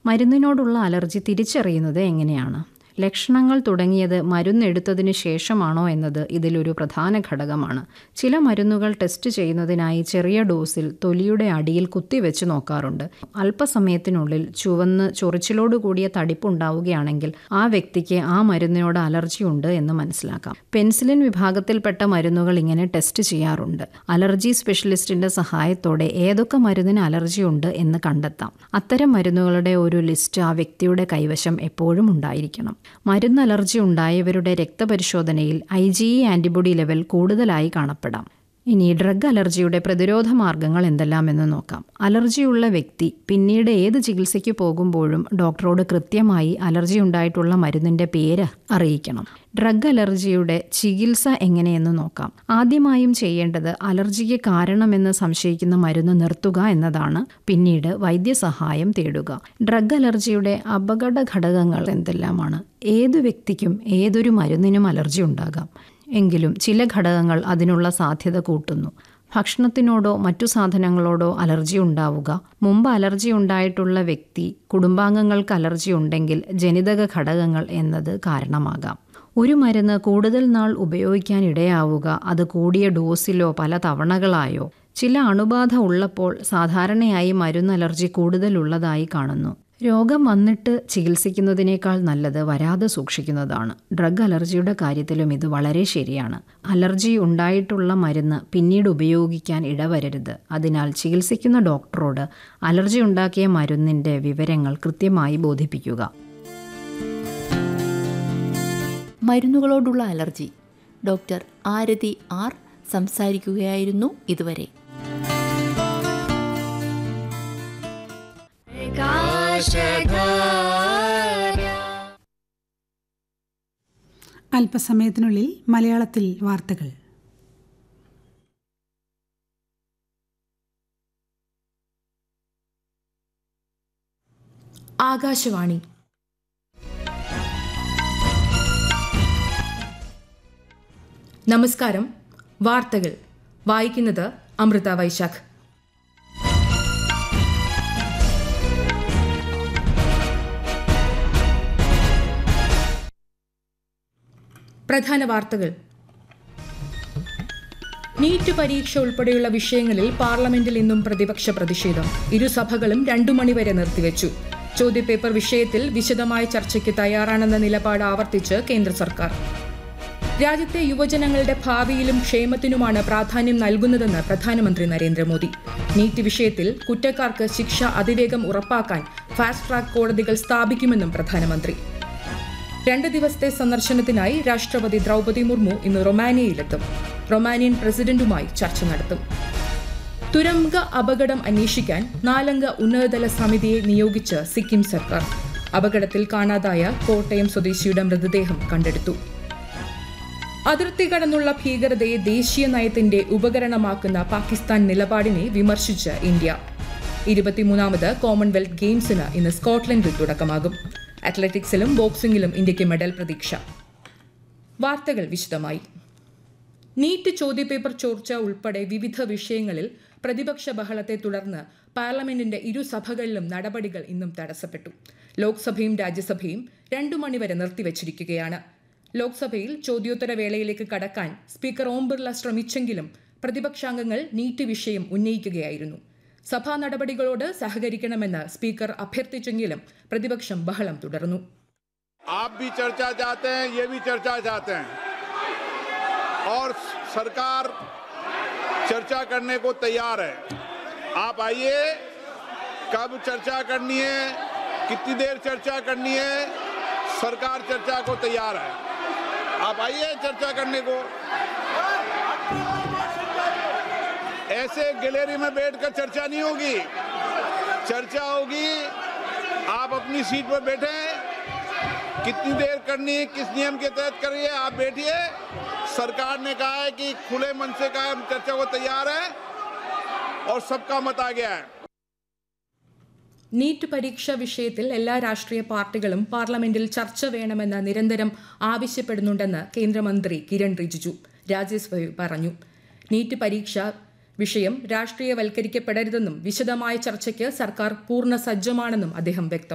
മരുന്നിനോടുള്ള allergy തിരിച്ചറിയുന്നത് എങ്ങനെയാണ്? ലക്ഷണങ്ങൾ തുടങ്ങിയത് മരുന്നെടുത്തതിന് ശേഷമാണോ എന്നത് ഇതിലൊരു പ്രധാന ഘടകമാണ്. ചില മരുന്നുകൾ ടെസ്റ്റ് ചെയ്യുന്നതിനായി ചെറിയ ഡോസിൽ തൊലിയുടെ അടിയിൽ കുത്തിവെച്ച് നോക്കാറുണ്ട്. അല്പസമയത്തിനുള്ളിൽ ചുവന്ന് ചൊറിച്ചിലോടുകൂടിയ തടിപ്പുണ്ടാവുകയാണെങ്കിൽ ആ വ്യക്തിക്ക് ആ മരുന്നിനോട് അലർജി ഉണ്ട് എന്ന് മനസ്സിലാക്കാം. പെൻസിലിൻ വിഭാഗത്തിൽപ്പെട്ട മരുന്നുകൾ ഇങ്ങനെ ടെസ്റ്റ് ചെയ്യാറുണ്ട്. അലർജി സ്പെഷ്യലിസ്റ്റിന്റെ സഹായത്തോടെ ഏതൊക്കെ മരുന്നിന് അലർജി ഉണ്ട് എന്ന് കണ്ടെത്താം. അത്തരം മരുന്നുകളുടെ ഒരു ലിസ്റ്റ് ആ വ്യക്തിയുടെ കൈവശം എപ്പോഴും ഉണ്ടായിരിക്കണം. മരുന്ന് അലർജി ഉണ്ടായവരുടെ രക്തപരിശോധനയിൽ IgE ആന്റിബോഡി ലെവൽ കൂടുതലായി കാണപ്പെടാം. ഇനി ഡ്രഗ് അലർജിയുടെ പ്രതിരോധ മാർഗങ്ങൾ എന്തെല്ലാമെന്ന് നോക്കാം. അലർജിയുള്ള വ്യക്തി പിന്നീട് ഏത് ചികിത്സയ്ക്ക് പോകുമ്പോഴും ഡോക്ടറോട് കൃത്യമായി അലർജി ഉണ്ടായിട്ടുള്ള മരുന്നിൻ്റെ പേര് അറിയിക്കണം. ഡ്രഗ് അലർജിയുടെ ചികിത്സ എങ്ങനെയെന്ന് നോക്കാം. ആദ്യമായും ചെയ്യേണ്ടത് അലർജിക്ക് കാരണമെന്ന് സംശയിക്കുന്ന മരുന്ന് നിർത്തുക എന്നതാണ്. പിന്നീട് വൈദ്യസഹായം തേടുക. ഡ്രഗ് അലർജിയുടെ അപകട ഘടകങ്ങൾ എന്തെല്ലാമാണ്? ഏതു വ്യക്തിക്കും ഏതൊരു മരുന്നിനും അലർജി ഉണ്ടാകാം. എങ്കിലും ചില ഘടകങ്ങൾ അതിനുള്ള സാധ്യത കൂട്ടുന്നു. ഭക്ഷണത്തിനോടോ മറ്റു സാധനങ്ങളോടോ അലർജി ഉണ്ടാവുക, മുമ്പ് അലർജി ഉണ്ടായിട്ടുള്ള വ്യക്തി, കുടുംബാംഗങ്ങൾക്ക് അലർജി ഉണ്ടെങ്കിൽ ജനിതക ഘടകങ്ങൾ എന്നത് കാരണമാകാം. ഒരു മരുന്ന് കൂടുതൽ നാൾ ഉപയോഗിക്കാൻ ഇടയാവുക, അത് കൂടിയ ഡോസിലോ പല തവണകളായോ. ചില അണുബാധ ഉള്ളപ്പോൾ സാധാരണയായി മരുന്ന് അലർജി കൂടുതലുള്ളതായി കാണുന്നു. രോഗം വന്നിട്ട് ചികിത്സിക്കുന്നതിനേക്കാൾ നല്ലത് വരാതെ സൂക്ഷിക്കുന്നതാണ്. ഡ്രഗ് അലർജിയുടെ കാര്യത്തിലും ഇത് വളരെ ശരിയാണ്. അലർജി ഉണ്ടായിട്ടുള്ള മരുന്ന് പിന്നീട് ഉപയോഗിക്കാൻ ഇടവരരുത്. അതിനാൽ ചികിത്സിക്കുന്ന ഡോക്ടറോട് അലർജി ഉണ്ടാക്കിയ മരുന്നിൻ്റെ വിവരങ്ങൾ കൃത്യമായി ബോധിപ്പിക്കുക. മരുന്നുകളോടുള്ള അലർജി ഡോക്ടർ ആരതി ആർ സംസാരിക്കുകയായിരുന്നു ഇതുവരെ. അല്പസമയത്തിനുള്ളിൽ മലയാളത്തിൽ വാർത്തകൾ. ആകാശവാണി. നമസ്കാരം. വാർത്തകൾ വായിക്കുന്നത് അമൃത വൈശാഖ്. പ്രധാന വാർത്തകൾ. നീറ്റ് പരീക്ഷ ഉൾപ്പെടെയുള്ള വിഷയങ്ങളിൽ പാർലമെന്റിൽ ഇന്നും പ്രതിപക്ഷ പ്രതിഷേധം. ഇരുസഭകളും 2 മണിവരെ നിർത്തിവെച്ചു. ചോദ്യപേപ്പർ വിഷയത്തിൽ വിശദമായ ചർച്ചയ്ക്ക് തയ്യാറാണെന്ന നിലപാട് ആവർത്തിച്ച് കേന്ദ്ര സർക്കാർ. രാജ്യത്തെ യുവജനങ്ങളുടെ ഭാവിയിലും ക്ഷേമത്തിനുമാണ് പ്രാധാന്യം നൽകുന്നതെന്ന് പ്രധാനമന്ത്രി നരേന്ദ്രമോദി. നീറ്റ് വിഷയത്തിൽ കുറ്റക്കാർക്ക് ശിക്ഷ അതിവേഗം ഉറപ്പാക്കാൻ ഫാസ്റ്റ് ട്രാക്ക് കോടതികൾ സ്ഥാപിക്കുമെന്നും പ്രധാനമന്ത്രി. 2 ദിവസത്തെ സന്ദർശനത്തിനായി രാഷ്ട്രപതി ദ്രൗപദി മുർമു ഇന്ന് റൊമാനിയയിലെത്തും. റൊമാനിയൻ പ്രസിഡന്റുമായി ചർച്ച നടത്തും. തുരങ്ക അപകടം അന്വേഷിക്കാൻ 4 അംഗ ഉന്നതതല സമിതിയെ നിയോഗിച്ച് സിക്കിം സർക്കാർ. അപകടത്തിൽ കാണാതായ കോട്ടയം സ്വദേശിയുടെ മൃതദേഹം കണ്ടെടുത്തു. അതിർത്തി കടന്നുള്ള ഭീകരതയെ ദേശീയ നയത്തിന്റെ ഉപകരണമാക്കുന്ന പാകിസ്ഥാൻ നിലപാടിനെ വിമർശിച്ച് ഇന്ത്യ. 23ാമത് കോമൺവെൽത്ത് ഗെയിംസിന് ഇന്ന് സ്കോട്ട്ലൻഡിൽ തുടക്കമാകും. അത്ലറ്റിക്സിലും ബോക്സിംഗിലും ഇന്ത്യയ്ക്ക് മെഡൽ പ്രതീക്ഷ. വാർത്തകൾ വിശദമായി. നീറ്റ് ചോദ്യപേപ്പർ ചോർച്ച ഉൾപ്പെടെ വിവിധ വിഷയങ്ങളിൽ പ്രതിപക്ഷ ബഹളത്തെ തുടർന്ന് പാർലമെന്റിന്റെ ഇരുസഭകളിലും നടപടികൾ ഇന്നും തടസ്സപ്പെട്ടു. ലോക്സഭയും രാജ്യസഭയും 2 മണിവരെ നിർത്തിവച്ചിരിക്കുകയാണ്. ലോക്സഭയിൽ ചോദ്യോത്തര വേളയിലേക്ക് കടക്കാൻ സ്പീക്കർ ഓം ബിർള ശ്രമിച്ചെങ്കിലും പ്രതിപക്ഷാംഗങ്ങൾ നീറ്റ് വിഷയം ഉന്നയിക്കുകയായിരുന്നു. സഭാ നടപടികളോട് സഹകരിക്കണമെന്ന് സ്പീക്കർ അഭ്യർത്ഥിച്ചെങ്കിലും പ്രതിപക്ഷം ബഹളം തുടർന്നു. आप भी चर्चा चाहते हैं, ये भी चर्चा चाहते हैं और सरकार चर्चा करने को तैयार है. आप आइए, कब चर्चा करनी है, कितनी देर चर्चा करनी है, सरकार चर्चा को तैयार है. आप आइए चर्चा करने को. ऐसे गैलरी में बैठकर चर्चा नहीं होगी. चर्चा होगी, आप अपनी सीट पर बैठे, कितनी देर करनी है, किस नियम के तहत करिए, आप बैठिए. सरकार ने कहा है कि खुले मन से कहा हम चर्चा को तैयार है और सबका मत आ गया है. നീറ്റ് പരീക്ഷാ വിഷയത്തിൽ എല്ലാ രാഷ്ട്രീയ പാർട്ടികളും പാർലമെന്റിൽ ചർച്ച വേണമെന്ന് നിരന്തരം ആവശ്യപ്പെടുന്നുണ്ടെന്ന് കേന്ദ്രമന്ത്രി കിരൺ റിജിജു രാജ്യസഭയിൽ പറഞ്ഞു. നീറ്റ് പരീക്ഷാ വിഷയം രാഷ്ട്രീയവൽക്കരിക്കപ്പെടരുതെന്നും വിശദമായ ചർച്ചയ്ക്ക് സർക്കാർ പൂർണ്ണ സജ്ജമാണെന്നും അദ്ദേഹം വ്യക്തമാക്കി.